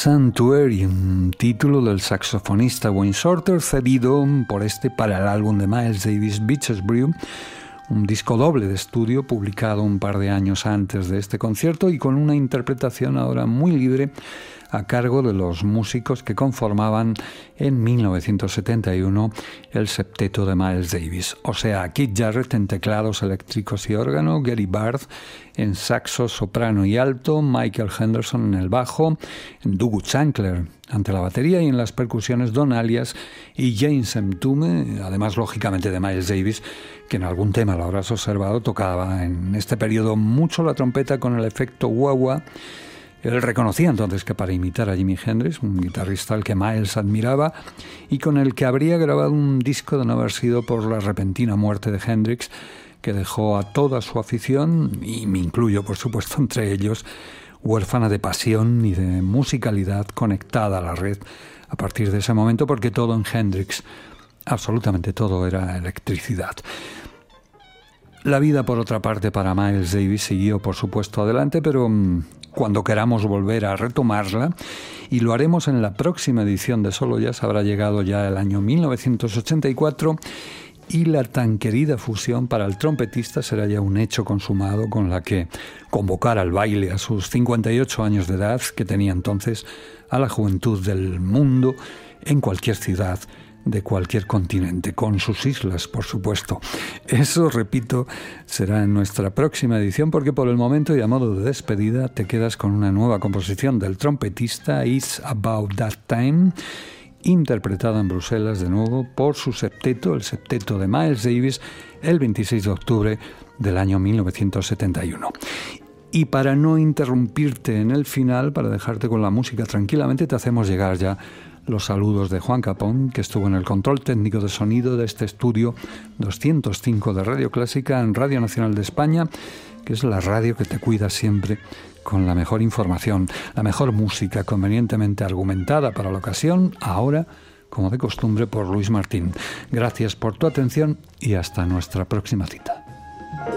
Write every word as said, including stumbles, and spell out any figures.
Sanctuary, un título del saxofonista Wayne Shorter, cedido por este para el álbum de Miles Davis, Beaches Brew, un disco doble de estudio publicado un par de años antes de este concierto y con una interpretación ahora muy libre a cargo de los músicos que conformaban en mil novecientos setenta y uno el septeto de Miles Davis, o sea, Keith Jarrett en teclados eléctricos y órgano, Gary Barth en saxo, soprano y alto, Michael Henderson en el bajo, Doug Chancler ante la batería y en las percusiones Don Alias y James Mtume, además lógicamente de Miles Davis, que en algún tema lo habrás observado, tocaba en este periodo mucho la trompeta con el efecto wah-wah. Él reconocía entonces que para imitar a Jimi Hendrix, un guitarrista al que Miles admiraba y con el que habría grabado un disco de no haber sido por la repentina muerte de Hendrix, que dejó a toda su afición, y me incluyo por supuesto entre ellos, huérfana de pasión y de musicalidad conectada a la red a partir de ese momento, porque todo en Hendrix, absolutamente todo, era electricidad. La vida, por otra parte, para Miles Davis siguió, por supuesto, adelante, pero cuando queramos volver a retomarla, y lo haremos en la próxima edición de Solo Jazz, habrá llegado ya el año mil novecientos ochenta y cuatro y la tan querida fusión para el trompetista será ya un hecho consumado, con la que convocar al baile a sus cincuenta y ocho años de edad, que tenía entonces a la juventud del mundo en cualquier ciudad de cualquier continente, con sus islas, por supuesto. Eso, repito, será en nuestra próxima edición, porque por el momento y a modo de despedida te quedas con una nueva composición del trompetista, It's About That Time, interpretada en Bruselas de nuevo por su septeto, el septeto de Miles Davis, el veintiséis de octubre del año mil novecientos setenta y uno. Y para no interrumpirte en el final, para dejarte con la música tranquilamente, te hacemos llegar ya los saludos de Juan Capón, que estuvo en el control técnico de sonido de este estudio doscientos cinco de Radio Clásica en Radio Nacional de España, que es la radio que te cuida siempre con la mejor información, la mejor música convenientemente argumentada para la ocasión, ahora, como de costumbre, por Luis Martín. Gracias por tu atención y hasta nuestra próxima cita.